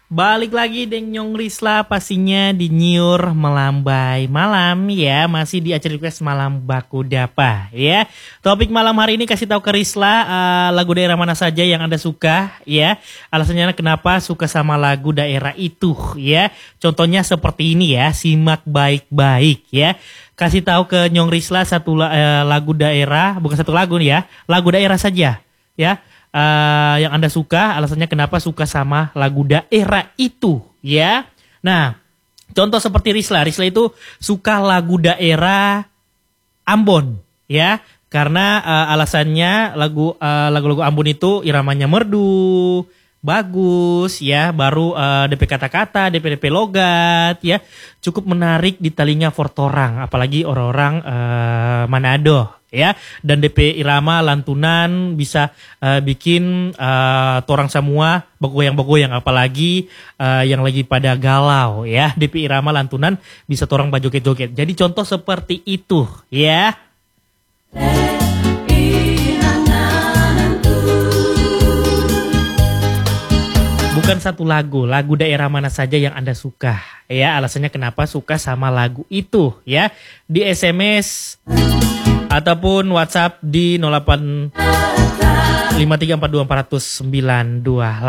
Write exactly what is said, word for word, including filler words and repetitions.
Balik lagi Deng Nyong Risla pastinya di Nyiur Melambai Malam ya. Masih di acara request Malam Baku Dapa ya. Topik malam hari ini kasih tahu ke Risla uh, lagu daerah mana saja yang Anda suka ya. Alasannya kenapa suka sama lagu daerah itu ya. Contohnya seperti ini ya, simak baik-baik ya. Kasih tahu ke Nyong Risla satu uh, lagu daerah, bukan satu lagu nih ya. Lagu daerah saja ya. Uh, yang Anda suka, alasannya kenapa suka sama lagu daerah itu ya. Nah, contoh seperti Risla, Risla itu suka lagu daerah Ambon ya, karena uh, alasannya lagu uh, lagu-lagu Ambon itu iramanya merdu, bagus ya, baru uh, D P kata-kata, D P D P logat ya, cukup menarik di telinga fortorang, apalagi orang-orang uh, Manado ya, dan D P irama lantunan bisa uh, bikin uh, torang semua begoyang-begoyang, apalagi uh, yang lagi pada galau ya, D P irama lantunan bisa torang bajoget-joget. Jadi contoh seperti itu ya. Bukan satu lagu, lagu daerah mana saja yang Anda suka ya, alasannya kenapa suka sama lagu itu ya. Di S M S ataupun WhatsApp di nol delapan lima tiga empat dua empat nol nol sembilan dua.